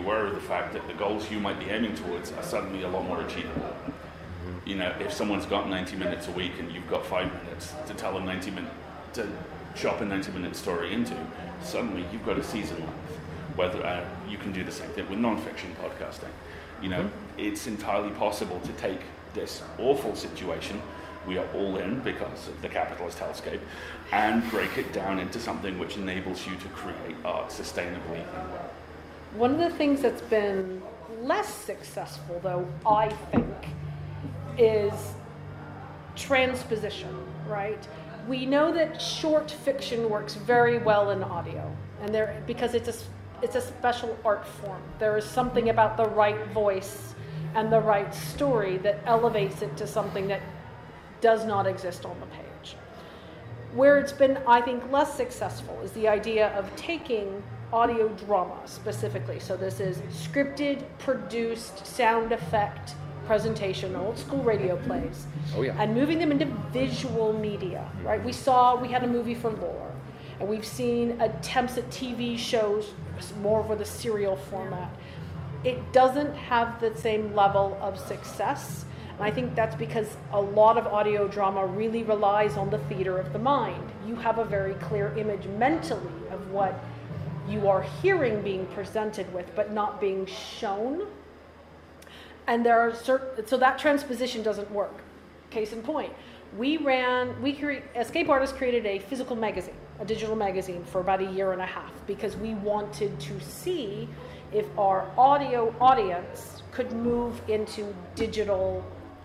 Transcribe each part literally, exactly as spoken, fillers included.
aware of the fact that the goals you might be aiming towards are suddenly a lot more achievable. Mm-hmm. You know, if someone's got ninety minutes a week and you've got five minutes to tell a ninety minute, to chop a ninety minute story into, suddenly you've got a season length. Whether uh, you can do the same thing with non-fiction podcasting. You know, mm-hmm. it's entirely possible to take this awful situation we are all in because of the capitalist hellscape, and break it down into something which enables you to create art sustainably and well. One of the things that's been less successful, though, I think, is transposition, right? We know that short fiction works very well in audio, and there because it's a it's a special art form. There is something about the right voice and the right story that elevates it to something that does not exist on the page. Where it's been, I think, less successful is the idea of taking audio drama specifically. So this is scripted, produced, sound effect presentation, old school radio plays, oh, yeah. and moving them into visual media, right? We saw, we had a movie for Lore, and we've seen attempts at T V shows more with a serial format. It doesn't have the same level of success. And I think that's because a lot of audio drama really relies on the theater of the mind. You have a very clear image mentally of what you are hearing being presented with, but not being shown. And there are certain, so that transposition doesn't work. Case in point, we ran, we create, Escape Artists created a physical magazine, a digital magazine for about a year and a half, because we wanted to see if our audio audience could move into digital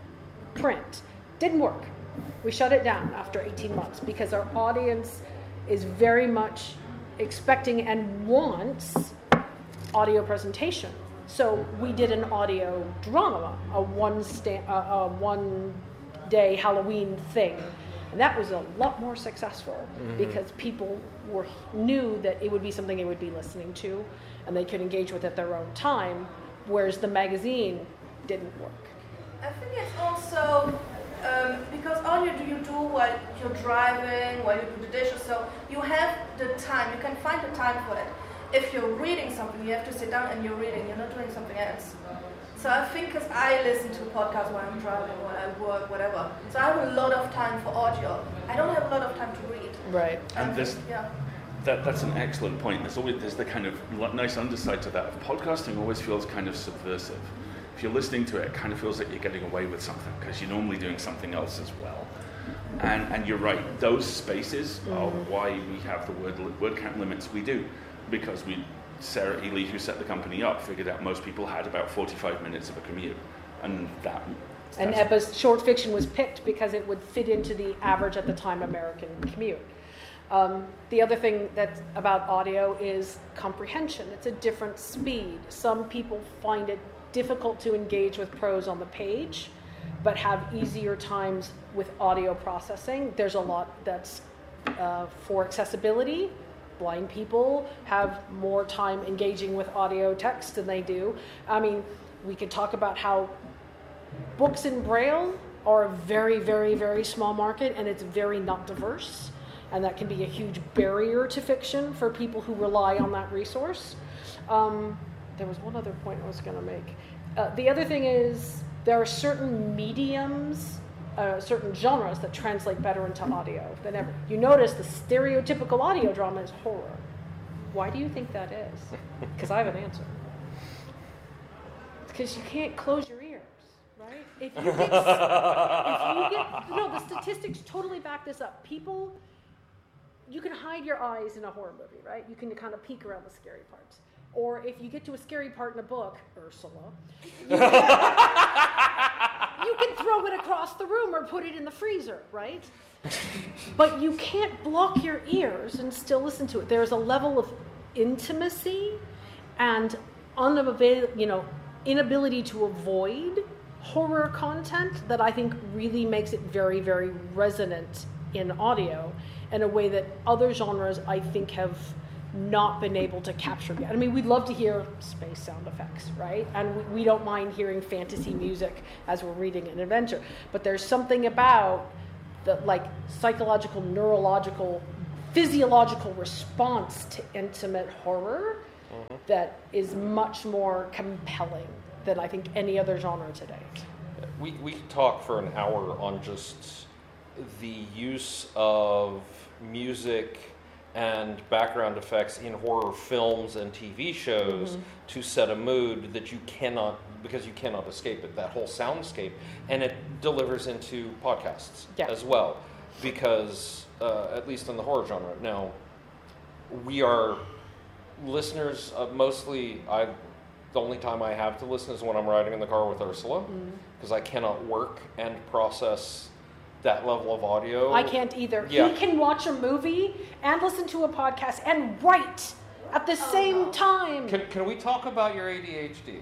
print. Didn't work. We shut it down after eighteen months because our audience is very much expecting and wants audio presentation. So we did an audio drama, a one sta- uh, a one day Halloween thing, and that was a lot more successful mm-hmm. because people were knew that it would be something they would be listening to, and they could engage with at their own time. Whereas the magazine didn't work. I think it's also um, because audio do you do while you're driving, while you do the dishes, so you have the time, you can find the time for it. If you're reading something, you have to sit down and you're reading, you're not doing something else. So I think because I listen to podcasts while I'm driving, while I work, whatever. So I have a lot of time for audio. I don't have a lot of time to read. Right. And this, yeah. that that's an excellent point. There's always there's the kind of nice underside to that of podcasting always feels kind of subversive. If you're listening to it, it kind of feels like you're getting away with something because you're normally doing something else as well. And and you're right, those spaces mm. are why we have the word word count limits we do. Because we, Sarah Ely, who set the company up, figured out most people had about forty-five minutes of a commute. And that... And Ebba's short fiction was picked because it would fit into the average at the time American commute. Um, the other thing that's about audio is comprehension. It's a different speed. Some people find it difficult to engage with prose on the page, but have easier times with audio processing. There's a lot that's uh, for accessibility. Blind people have more time engaging with audio text than they do. I mean, we could talk about how books in Braille are a very, very, very small market, and it's very not diverse. And that can be a huge barrier to fiction for people who rely on that resource. Um, there was one other point I was going to make. Uh, the other thing is there are certain mediums, uh, certain genres that translate better into audio than ever. You notice the stereotypical audio drama is horror. Why do you think that is? Because I have an answer. It's because you can't close your ears, right? If you get, if you get, no, the statistics totally back this up. People, you can hide your eyes in a horror movie, right? You can kind of peek around the scary parts. Or if you get to a scary part in a book, Ursula, you can, you can throw it across the room or put it in the freezer, right? But you can't block your ears and still listen to it. There's a level of intimacy and unavail- you know, inability to avoid horror content that I think really makes it very, very resonant in audio in a way that other genres I think have not been able to capture yet. I mean, we'd love to hear space sound effects, right? And we, we don't mind hearing fantasy music as we're reading an adventure. But there's something about the like psychological, neurological, physiological response to intimate horror mm-hmm. that is much more compelling than I think any other genre today. We we could talk for an hour on just the use of music and background effects in horror films and T V shows mm-hmm. to set a mood that you cannot, because you cannot escape it, that whole soundscape, and it delivers into podcasts yeah. as well, because uh, at least in the horror genre. Now, we are listeners, uh, mostly, I, the only time I have to listen is when I'm riding in the car with Ursula, because mm-hmm. I cannot work and process that level of audio. I can't either. Yeah. He can watch a movie and listen to a podcast and write at the oh, same no. time. Can, can we talk about your A D H D?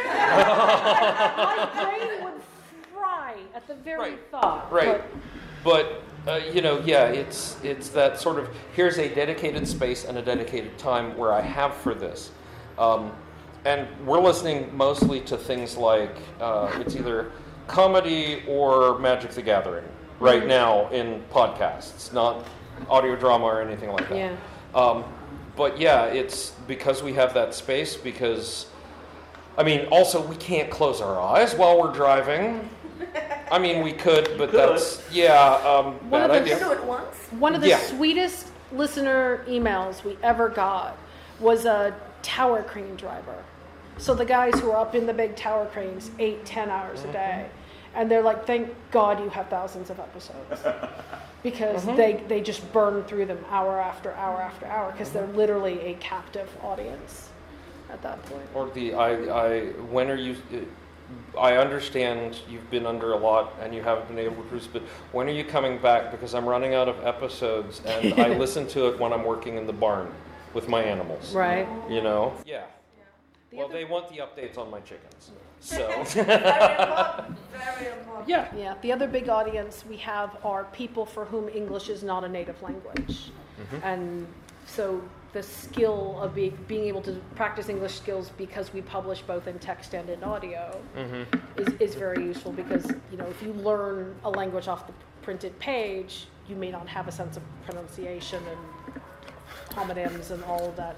My brain would fry at the very right. thought. Right. But, but uh, you know, yeah, it's it's that sort of, here's a dedicated space and a dedicated time where I have for this. Um, and we're listening mostly to things like, uh, it's either comedy or Magic the Gathering. Right now in podcasts, not audio drama or anything like that. Yeah. Um, but yeah, it's because we have that space, because, I mean, also we can't close our eyes while we're driving. I mean, we could, but could. that's, yeah, um, one bad of the, idea. Do it once. One of the yeah. sweetest listener emails we ever got was a tower crane driver. So the guys who are up in the big tower cranes, eight, ten hours mm-hmm. a day. And they're like, thank God you have thousands of episodes. Because mm-hmm. they, they just burn through them hour after hour after hour, because they're literally a captive audience at that point. Or the, I, I, when are you, I understand you've been under a lot and you haven't been able to produce, but when are you coming back? Because I'm running out of episodes and I listen to it when I'm working in the barn with my animals. Right. You know? Yeah. The well, other- they want the updates on my chickens. So. Very important. Very important. Yeah. Yeah. The other big audience we have are people for whom English is not a native language. Mm-hmm. And so the skill of be, being able to practice English skills, because we publish both in text and in audio, mm-hmm. is, is very useful, because, you know, if you learn a language off the printed page, you may not have a sense of pronunciation and homonyms and all of that.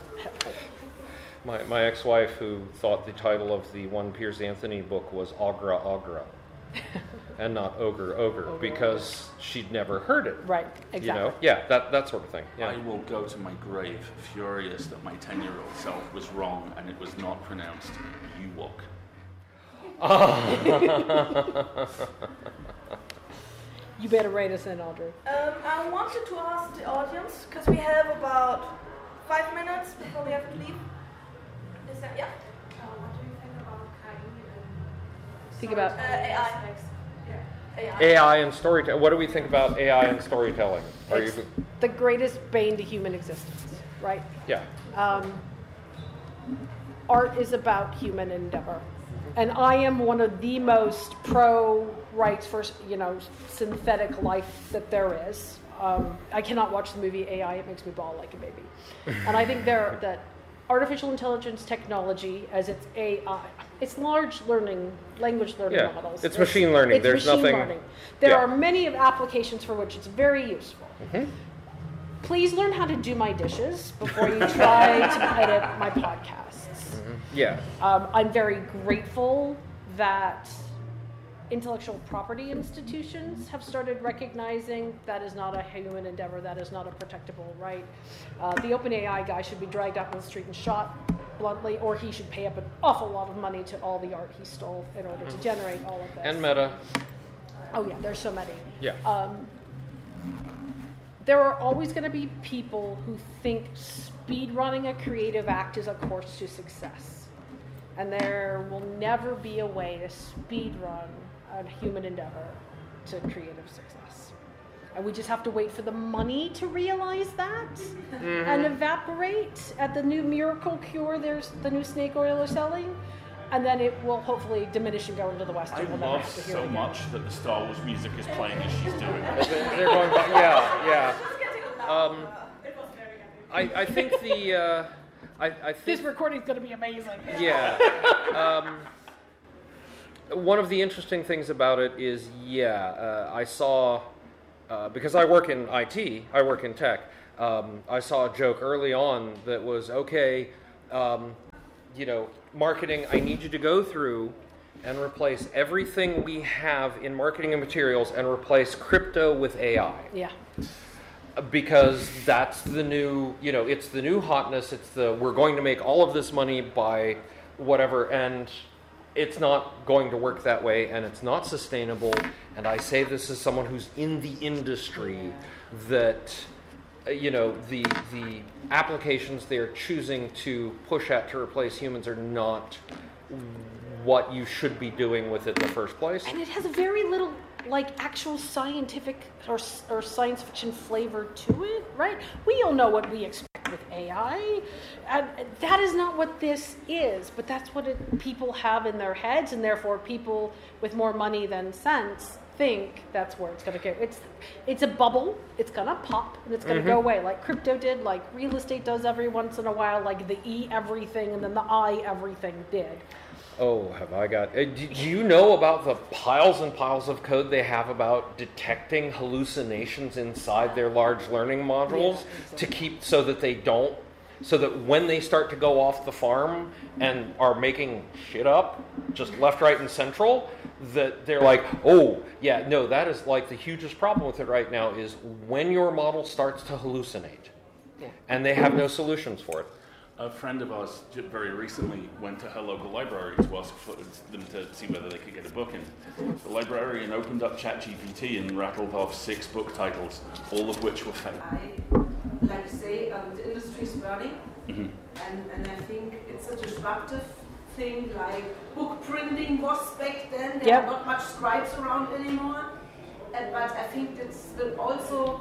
My, my ex-wife, who thought the title of the one Piers Anthony book was Agra Agra and not Ogre Ogre, Ogre because Ogre. She'd never heard it. Right, exactly. You know? Yeah, that, that sort of thing. Yeah. I will go to my grave furious that my ten-year-old self was wrong and it was not pronounced Ewok. You better rate us in, Audrey. Um, I wanted to ask the audience, because we have about five minutes before we have to leave. Is that, yeah? Uh, what do you think about K I and Think about uh, A I. Yeah. A I. A I and storytelling. What do we think about A I and storytelling? Are It's you? the greatest bane to human existence, right? Yeah. Um, art is about human endeavor. And I am one of the most pro rights for, you know, synthetic life that there is. Um, I cannot watch the movie A I, it makes me bawl like a baby. And I think there that artificial intelligence technology, as it's A I, it's large learning, language learning Yeah, models. it's machine learning. It's There's machine nothing- learning. There yeah. are many of applications for which it's very useful. Mm-hmm. Please learn how to do my dishes before you try to edit my podcasts. Mm-hmm. Yeah. Um, I'm very grateful that intellectual property institutions have started recognizing that is not a human endeavor, that is not a protectable right. Uh, the OpenAI guy should be dragged out on the street and shot bluntly, or he should pay up an awful lot of money to all the art he stole in order to generate all of this. And Meta. Oh yeah, there's so many. Yeah. Um, there are always going to be people who think speed running a creative act is a course to success. And there will never be a way to speed run a human endeavor to creative success. And we just have to wait for the money to realize that mm-hmm. and evaporate at the new miracle cure there's the new snake oil they're selling. And then it will hopefully diminish and go into the West. I and we'll never love have to hear so it again. much that the Star Wars music is playing as she's doing it. They're going back. Yeah, yeah. Um, I, I think the. Uh, I, I think This recording's going to be amazing. Yeah. Um, one of the interesting things about it is, yeah, uh, I saw, uh, because I work in I T, I work in tech, um, I saw a joke early on that was, okay, um, you know, marketing, I need you to go through and replace everything we have in marketing and materials and replace crypto with A I. Yeah. Because that's the new, you know, it's the new hotness. It's the, we're going to make all of this money by whatever, and it's not going to work that way, and it's not sustainable. And I say this as someone who's in the industry, that, uh, you know, the the applications they're choosing to push at to replace humans are not what you should be doing with it in the first place. And it has very little, like, actual scientific or, or science fiction flavor to it, right? We all know what we expect with A I, and that is not what this is, but that's what it, people have in their heads, and therefore people with more money than sense think that's where it's going to go. It's it's a bubble. It's going to pop, and it's going to Mm-hmm. go away, like crypto did, like real estate does every once in a while, like the E everything and then the I everything did. Oh, have I got... Uh, do, do you know about the piles and piles of code they have about detecting hallucinations inside their large learning modules Yeah, to keep so that they don't, so that when they start to go off the farm and are making shit up, just left, right, and central, that they're like, oh, yeah, no, that is like the hugest problem with it right now is when your model starts to hallucinate. Yeah. And they have no solutions for it. A friend of ours j- very recently went to her local library to ask for them to see whether they could get a book in. The librarian opened up ChatGPT and rattled off six book titles, all of which were fake. I, like I say, um, the industry is burning, Mhm. and, and I think it's a disruptive thing, like book printing was back then. There Yep. are not much scribes around anymore, and, but I think this will also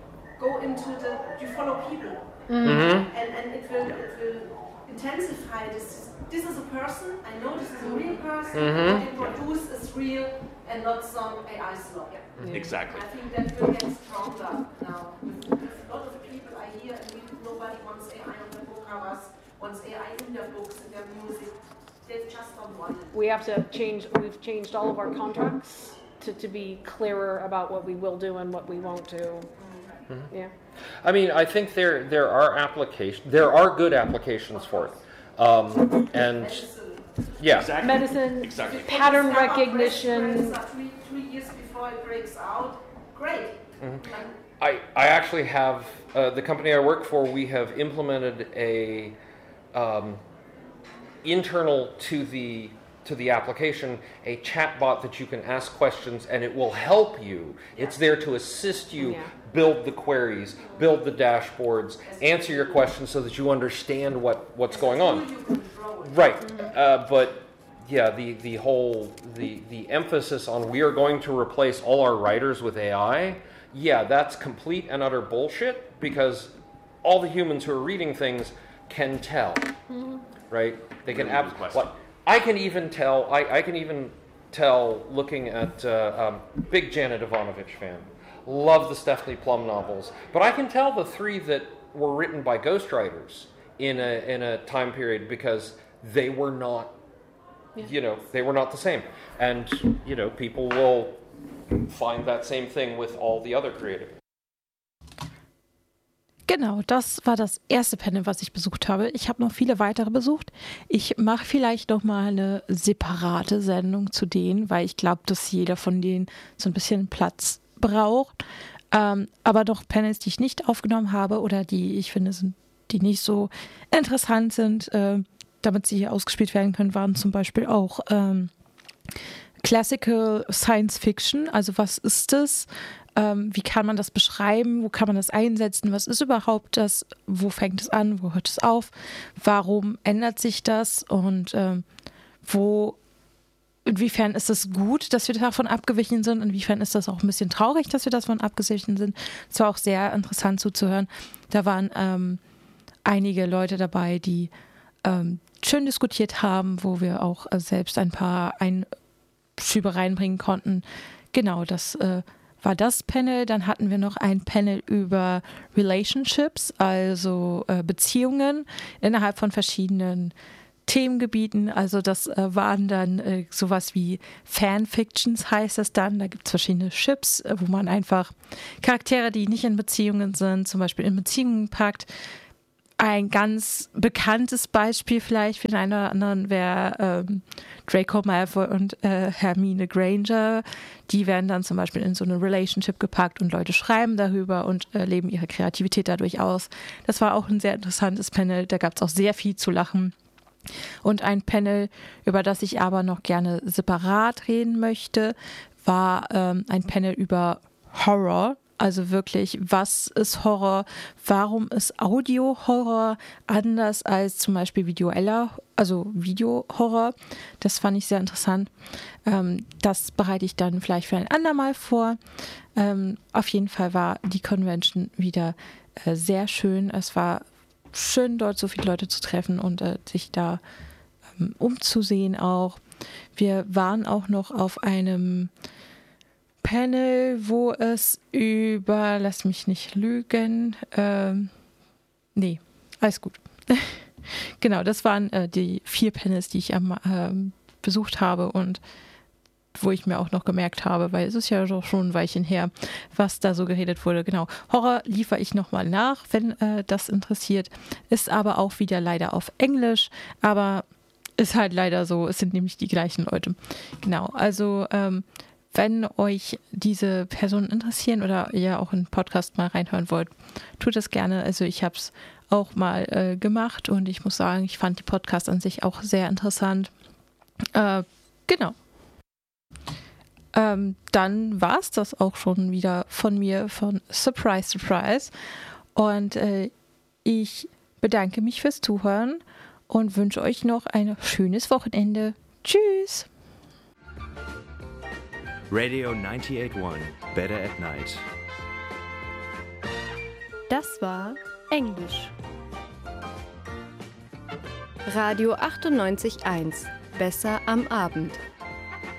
go into the, you follow people. Mm-hmm. And, and it will it will intensify this. This is a person. I know this is a real person. Mhm. What they produce is real and not some A I slog. Exactly. I think that will get stronger now. With, with a lot of people I hear, and we, nobody wants A I on their book covers, wants A I in their books and their music. They just don't want it. We have to change, we've changed all of our contracts to, to be clearer about what we will do and what we won't do. Mm-hmm. Yeah. I mean, I think there there are applications. There are good applications for it, um, and Medicine. yeah, Exactly. Medicine, Exactly. pattern Step up breast recognition. cancer Three, three years before it breaks out. Great. And I I actually have uh, the company I work for. We have implemented a um, internal to the to the application a chatbot that you can ask questions and it will help you. It's there to assist you. Yeah. Build the queries, build the dashboards, answer your questions so that you understand what, what's going on. you can grow it. Right, uh, but yeah, the, the whole, the, the emphasis on we are going to replace all our writers with A I, yeah, that's complete and utter bullshit because all the humans who are reading things can tell, right? They can Really good ab- question. what- I can even tell, I, I can even tell looking at, uh, um, big Janet Ivanovich fan. Love the Stephanie Plum novels, but I can tell the three that were written by ghostwriters in a in a time period because they were not, Yeah. you know, they were not the same. And you know, people will find that same thing with all the other creative. Genau, das war das erste Panel, was ich besucht habe. Ich habe noch viele weitere besucht. Ich mache vielleicht noch mal eine separate Sendung zu denen, weil ich glaube, dass jeder von denen so ein bisschen Platz braucht. Ähm, aber doch Panels, die ich nicht aufgenommen habe oder die ich finde, sind, die nicht so interessant sind, äh, damit sie hier ausgespielt werden können, waren zum Beispiel auch ähm, Classical Science Fiction. Also was ist das? Ähm, wie kann man das beschreiben? Wo kann man das einsetzen? Was ist überhaupt das? Wo fängt es an? Wo hört es auf? Warum ändert sich das? Und ähm, wo, inwiefern ist es gut, dass wir davon abgewichen sind? Inwiefern ist das auch ein bisschen traurig, dass wir davon abgewichen sind? Es war auch sehr interessant zuzuhören. Da waren ähm, einige Leute dabei, die ähm, schön diskutiert haben, wo wir auch äh, selbst ein paar Einschübe reinbringen konnten. Genau, das äh, war das Panel. Dann hatten wir noch ein Panel über Relationships, also äh, Beziehungen innerhalb von verschiedenen Themengebieten. Also das äh, waren dann äh, sowas wie Fanfictions heißt das dann. Da gibt es verschiedene Ships, äh, wo man einfach Charaktere, die nicht in Beziehungen sind, zum Beispiel in Beziehungen packt. ein ganz bekanntes Beispiel vielleicht für den einen oder anderen wäre ähm, Draco Malfoy und äh, Hermine Granger. Die werden dann zum Beispiel in so eine Relationship gepackt und Leute schreiben darüber und äh, leben ihre Kreativität dadurch aus. Das war auch ein sehr interessantes Panel, da gab es auch sehr viel zu lachen. Und ein Panel, über das ich aber noch gerne separat reden möchte, war ähm, ein Panel über Horror. Also wirklich, was ist Horror? Warum ist Audio-Horror anders als zum Beispiel visueller, also Video-Horror? Das fand ich sehr interessant. Ähm, das bereite ich dann vielleicht für ein andermal vor. Ähm, auf jeden Fall war die Convention wieder äh, sehr schön. Es war schön, dort so viele Leute zu treffen und äh, sich da ähm, umzusehen auch. Wir waren auch noch auf einem Panel, wo es über, lass mich nicht lügen, ähm, nee, alles gut. Genau, das waren äh, die vier Panels, die ich am, ähm, besucht habe und wo ich mir auch noch gemerkt habe, weil es ist ja doch schon ein Weilchen her, was da so geredet wurde. Genau, Horror liefere ich nochmal nach, wenn äh, das interessiert. Ist aber auch wieder leider auf Englisch, aber ist halt leider so, es sind nämlich die gleichen Leute. Genau, also ähm, wenn euch diese Personen interessieren oder ihr auch einen Podcast mal reinhören wollt, tut das gerne. Also ich habe es auch mal äh, gemacht und ich muss sagen, ich fand die Podcasts an sich auch sehr interessant. Äh, genau. Ähm, dann war es das auch schon wieder von mir, von Surprise, Surprise. Und äh, ich bedanke mich fürs Zuhören und wünsche euch noch ein schönes Wochenende. Tschüss! Radio neunundachtzig Komma eins, Better at Night. Das war Englisch. Radio achtundneunzig Komma eins, besser am Abend.